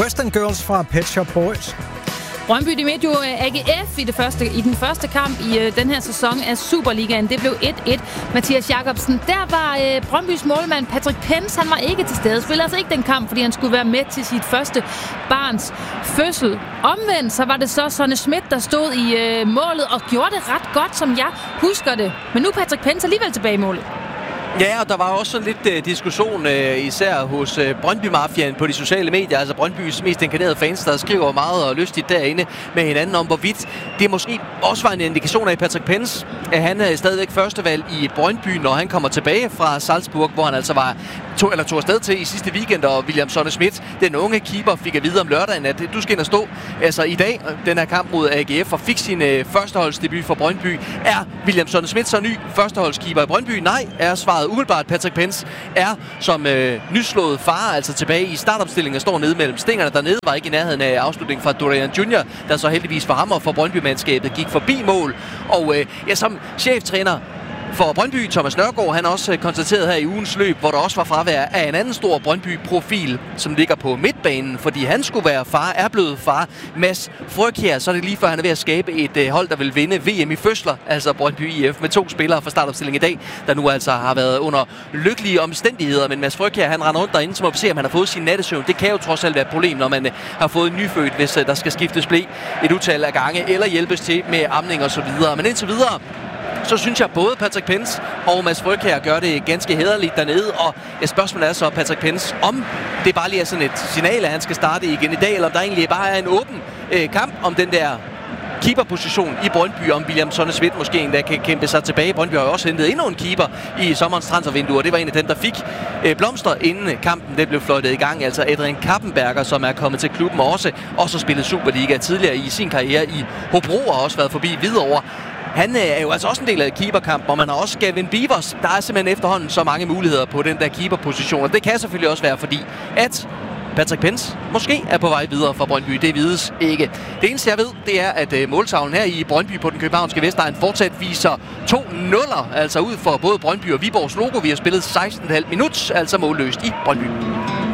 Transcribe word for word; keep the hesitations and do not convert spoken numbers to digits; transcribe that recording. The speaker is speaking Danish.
Western Girls fra Pet Shop Boys. Brøndby de mødte jo A G F i, det første, i den første kamp i uh, den her sæson af Superligaen. Det blev et et. Mathias Jacobsen, der var uh, Brøndbys målmand Patrick Pence, han var ikke til stede. Spillede altså ikke den kamp, fordi han skulle være med til sit første barns fødsel. Omvendt så var det så Sonne Schmidt, der stod i uh, målet og gjorde det ret godt, som jeg husker det. Men nu er Patrick Pence alligevel tilbage i målet. Ja, og der var også sådan lidt uh, diskussion, uh, især hos uh, Brøndby-mafiaen på de sociale medier, altså Brøndbys mest inkarnerede fans, der skriver meget og lystigt derinde med hinanden om, hvorvidt det måske også var en indikation af Patrick Pence, at han er stadigvæk førstevalg i Brøndby, når han kommer tilbage fra Salzburg, hvor han altså var to, eller tog afsted til i sidste weekend, og William Sonne Schmidt, den unge keeper, fik at vide om lørdagen, at du skal ind og stå altså i dag, den her kamp mod A G F, og fik sin uh, førsteholdsdebut for Brøndby. Er William Sonne Schmidt så ny førsteholdskeeper i Brøndby? Nej, er svaret umiddelbart. Patrick Pence er som øh, nyslået far, altså tilbage i startopstillingen og står nede mellem stængerne. Dernede var ikke i nærheden af afslutningen fra Dorian junior, der så heldigvis for ham og for Brøndby-mandskabet gik forbi mål. Og øh, ja, som cheftræner for Brøndby, Thomas Nørgaard, han også konstateret her i ugens løb, hvor der også var fravær af en anden stor Brøndby-profil, som ligger på midtbanen, fordi han skulle være far, er blevet far. Mads Frøkjær, så er det lige før han er ved at skabe et øh, hold, der vil vinde V M i fødsler, altså Brøndby I F, med to spillere fra startopstillingen i dag, der nu altså har været under lykkelige omstændigheder. Men Mads Frøkjær, han render rundt derinde, som at se, om han har fået sin nattesøvn. Det kan jo trods alt være et problem, når man øh, har fået en nyfødt, hvis øh, der skal skiftes blæ et utal af gange, eller hjælpes til med amning og så videre. Men indtil videre, så synes jeg, både Patrick Pence og Mads Frøkjær gør det ganske hæderligt dernede. Og et spørgsmål er så, Patrick Pence, om det bare lige er sådan et signal, at han skal starte igen i dag, eller om der egentlig bare er en åben øh, kamp om den der keeperposition i Brøndby, om William Sonne Schmidt måske en, der kan kæmpe sig tilbage. Brøndby har jo også hentet endnu en keeper i sommerens transfervindue, og det var en af dem, der fik øh, blomster, inden kampen det blev fløjtet i gang. Altså Adrian Kappenberger, som er kommet til klubben og også, også spillet Superliga tidligere i sin karriere i Hobro, og også været forbi Hvidovre. Han er jo altså også en del af keeperkampen, og man har også Gavin Beavers. Der er simpelthen efterhånden så mange muligheder på den der keeperposition, og det kan selvfølgelig også være fordi, at Patrick Pence måske er på vej videre fra Brøndby. Det vides ikke. Det eneste, jeg ved, det er, at uh, måltavlen her i Brøndby på den københavnske Vestegn fortsat viser to nuller, altså ud for både Brøndby og Viborgs logo. Vi har spillet seksten komma fem minut, altså målløst i Brøndby.